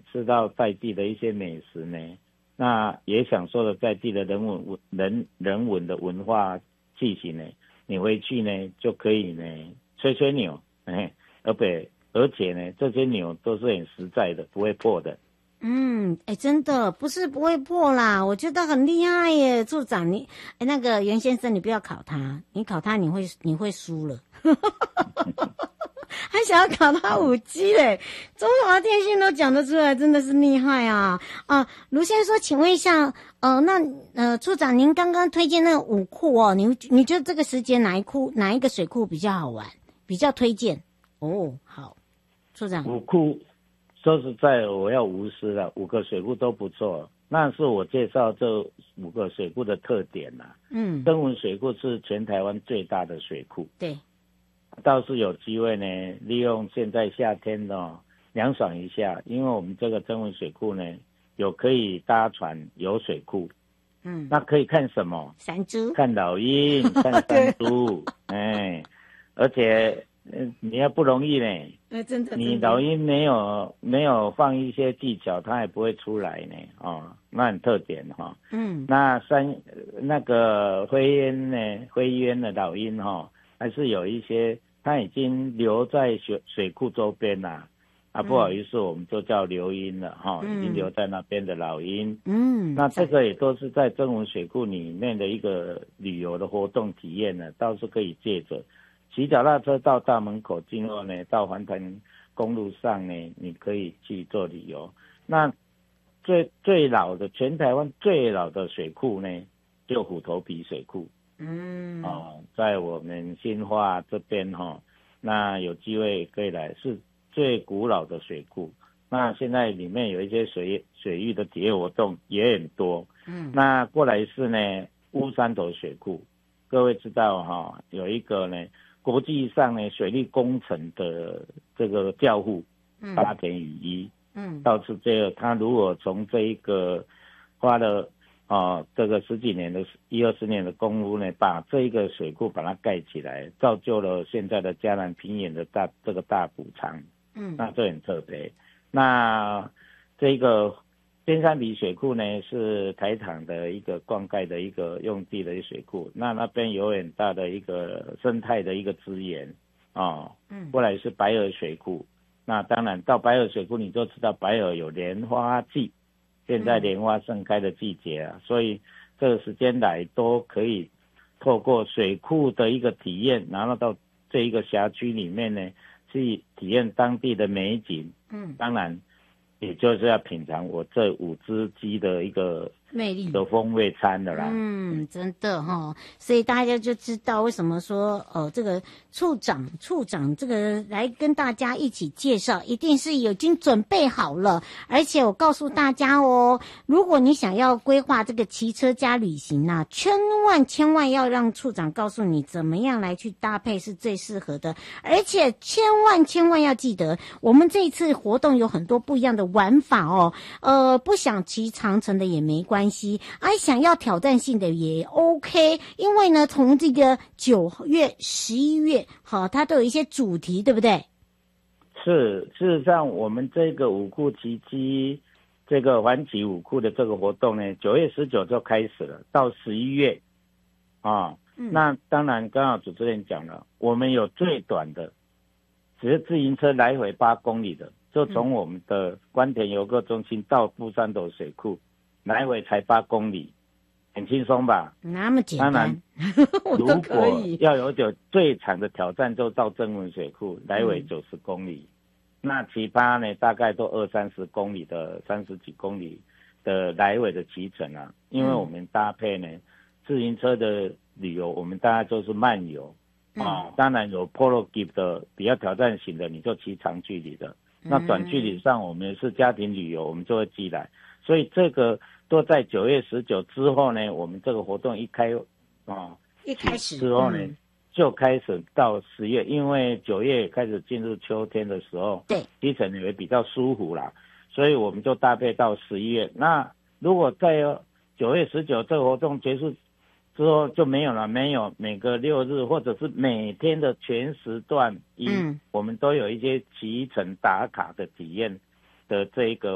吃到在地的一些美食呢，那也享受了在地的人文的文化气息呢，你回去呢就可以呢吹吹牛，而且呢这些牛都是很实在的，不会破的。 真的不是不会破啦，我觉得很厉害耶，处长你，那个袁先生你不要考他，你考他你会输了，还想要考他5G嘞，中华电信都讲得出来，真的是厉害啊！卢先生说，请问一下，处长您刚刚推荐那个5库哦，你觉得这个时间哪一个水库比较好玩，比较推荐？好，处长 5库。说实在，我要无私了，5个水库都不错。那是我介绍这5个水库的特点啦。曾文水库是全台湾最大的水库。对，倒是有机会呢，利用现在夏天呢凉爽一下，因为我们这个曾文水库呢有可以搭船游水库。那可以看什么？ 山猪， 看老鹰，看山猪。而且。你要不容易呢， 真的， 你老鹰没有放一些技巧，它也不会出来呢，那很特点哈。那个灰鸢的老鹰还是有一些，它已经留在水库周边啦，不好意思，我们就叫留鹰了已经留在那边的老鹰。那这个也都是在曾文水库里面的一个旅游的活动体验呢，倒是可以借着。骑脚踏车到大门口进后呢，到环潭公路上呢，你可以去做旅游。那最老的全台湾最老的水库呢，就虎头埤水库。在我们新化这边那有机会可以来，是最古老的水库。那现在里面有一些水域的体验活动也很多。那过来是呢乌山头水库，各位知道有一个呢。国际上呢，水利工程的这个教父八田雨一，倒是这个，他如果从这一个花了这个10几年的20年的功夫呢，把这一个水库把它盖起来，造就了现在的嘉南平原的这个大补偿，那这很特别。那这个尖山里水库呢，是台糖的一个灌溉的一个用地的水库，那边有很大的一个生态的一个资源过来是白河水库，那当然到白河水库你就知道白河有莲花季，现在莲花盛开的季节啊，所以这个时间来都可以透过水库的一个体验，然后到这一个辖区里面呢，去体验当地的美景。当然。也就是要品尝我这5只鸡的一个魅力的风味餐的啦。 真的所以大家就知道为什么说这个处长这个来跟大家一起介绍，一定是已经准备好了。而且我告诉大家如果你想要规划这个骑车加旅行千万要让处长告诉你怎么样来去搭配是最适合的。而且千万要记得，我们这一次活动有很多不一样的玩法不想骑长程的也没关系，想要挑战性的也 OK， 因为呢从这个9月11月它都有一些主题，对不对？ 是，事实上我们这个5库骑机这个环骑5库的这个活动呢，9月19就开始了，到11月那当然刚好主持人讲了，我们有最短的只是自行车来回8公里的，就从我们的关田游客中心到富山头水库来回才8公里，很轻松吧？ 那么简单。 当然如果要有点最长的挑战，就到曾文水库来回90公里，那其他呢大概都20-30公里的30几公里的来回的骑程啊。因为我们搭配呢自行车的旅游，我们大概就是慢游当然有 Polo Gift 的比较挑战型的，你就骑长距离的。那短距离上我们是家庭旅游，我们就会寄来。所以这个都在9月19之后呢，我们这个活动一开始之后呢，就开始到10月，因为9月开始进入秋天的时候，对，骑程也会比较舒服啦，所以我们就搭配到11月。那如果在9月19这个活动结束之后就没有了，没有每个6日或者是每天的全时段我们都有一些骑程打卡的体验的这一个